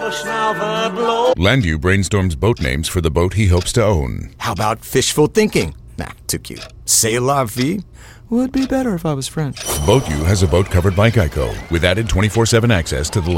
Landu brainstorms boat names for the boat he hopes to own. How about fishful thinking? Nah, too cute. C'est la vie? Would be better if I was French. Boat U has a boat covered by Geico with added 24/7 access to the